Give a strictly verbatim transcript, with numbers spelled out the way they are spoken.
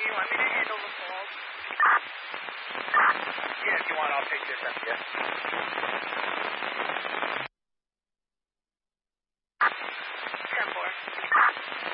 you want me to handle the calls? Yeah, if you want, I'll take this up, yeah.